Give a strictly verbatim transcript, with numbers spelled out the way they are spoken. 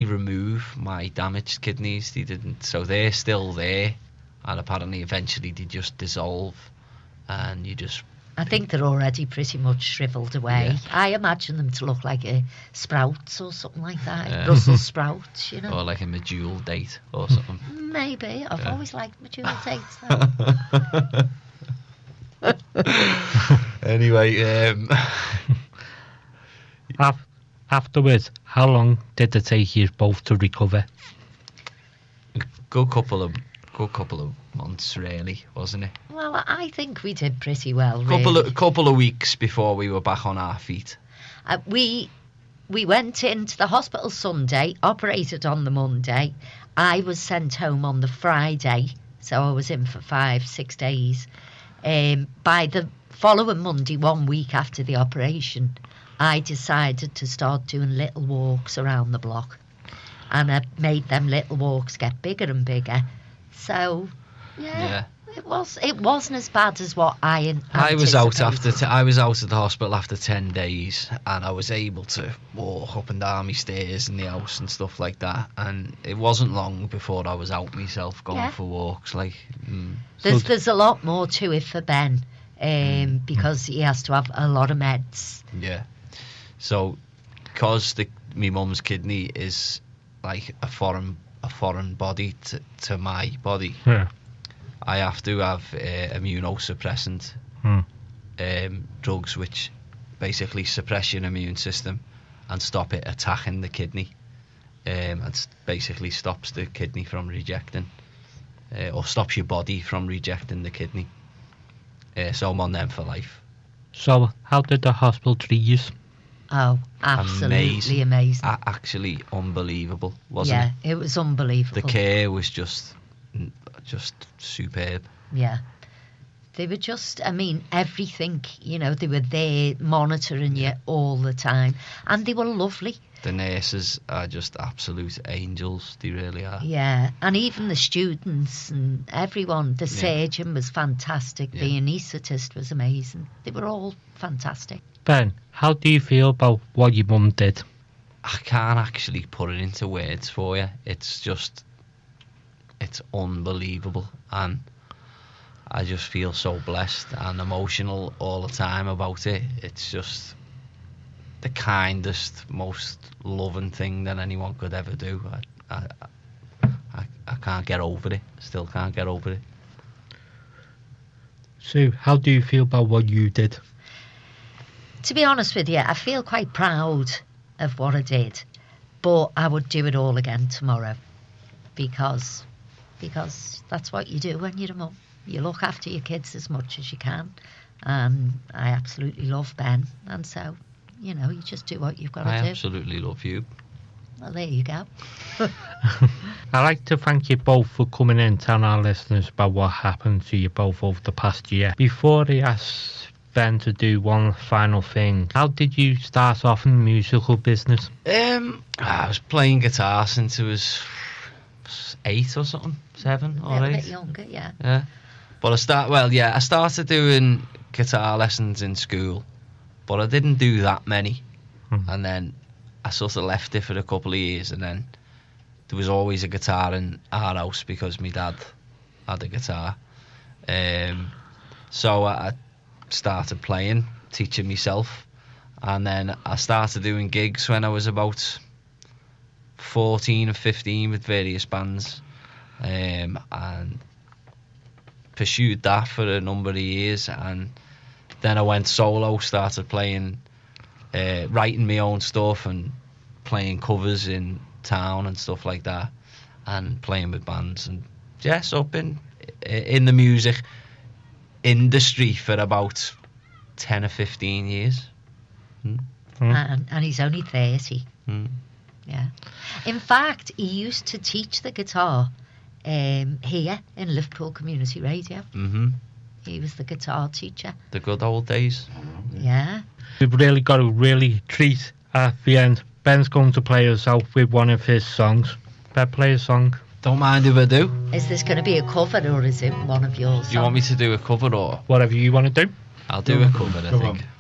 remove my damaged kidneys. They didn't, so they're still there, and apparently eventually they just dissolve, and you just. I think they're already pretty much shriveled away. Yeah. I imagine them to look like a sprouts or something like that, Yeah. Brussels sprouts, you know. Or like a medjool date or something. Maybe. I've Yeah. always liked medjool dates, though. Anyway, um, Af- Afterwards, how long did it take you both to recover? good couple of good couple of months, really, wasn't it? Well, I think we did pretty well, Couple really. of couple of weeks before we were back on our feet. Uh, we we went into the hospital Sunday, operated on the Monday. I was sent home on the Friday, so I was in for five, six days. Um, by the following Monday, one week after the operation, I decided to start doing little walks around the block. And I made them little walks get bigger and bigger. So, yeah, Yeah. it was it wasn't as bad as what I an- I was out anticipated. after t- I was out of the hospital after ten days, and I was able to walk up and down my stairs in the house and stuff like that. And it wasn't long before I was out myself going Yeah. for walks. Like, mm. There's So- there's a lot more to it for Ben, um, because he has to have a lot of meds. yeah. So, because the my mum's kidney is like a foreign a foreign body to, to my body, Yeah. I have to have uh, immunosuppressant Hmm. um, drugs which basically suppress your immune system and stop it attacking the kidney, um, and s- basically stops the kidney from rejecting, uh, or stops your body from rejecting the kidney. Uh, so I'm on them for life. So, how did the hospital treat you? Oh, absolutely amazing. A- actually unbelievable, wasn't yeah, it? it was unbelievable. The care was just, just superb. Yeah. They were just, I mean, everything, you know, they were there monitoring you all the time. And they were lovely. The nurses are just absolute angels. They really are. Yeah. And even the students and everyone, the Yeah. surgeon was fantastic. Yeah. The anaesthetist was amazing. They were all fantastic. Ben, how do you feel about what your mum did? I can't actually put it into words for you. It's just, it's unbelievable, and I just feel so blessed and emotional all the time about it. It's just the kindest, most loving thing that anyone could ever do. I, I, I, I can't get over it. Still can't get over it. So, how do you feel about what you did? To be honest with you, I feel quite proud of what I did, but I would do it all again tomorrow, because because that's what you do when you're a mum. You look after your kids as much as you can, and I absolutely love Ben, and so, you know, you just do what you've got to I do. absolutely love you. Well, there you go. I'd like to thank you both for coming in and telling our listeners about what happened to you both over the past year. Before I ask Ben to do one final thing, how did you start off in the musical business? Um, I was playing guitar since I was eight or something, seven A or little eight. bit younger, yeah. Yeah, but I start well. Yeah, I started doing guitar lessons in school, but I didn't do that many, Hmm. and then I sort of left it for a couple of years, and then there was always a guitar in our house because my dad had a guitar. Um, so I started playing, teaching myself, and then I started doing gigs when I was about fourteen or fifteen with various bands, um, and pursued that for a number of years, and then I went solo, started playing, uh, writing my own stuff and playing covers in town and stuff like that, and playing with bands, and yeah, so I've been in the music industry for about ten or fifteen years. Hmm. Hmm. And, and he's only thirty. Hmm. Yeah. In fact, he used to teach the guitar um, here in Liverpool Community Radio. Mm-hmm. He was the guitar teacher. The good old days. Yeah. We've really got to really treat at the end. Ben's going to play us out with one of his songs. Ben, play a song. Don't mind if I do. Is this going to be a cover or is it one of yours? Do you want me to do a cover, or Whatever you want to do. I'll do a cover, I Go think. on.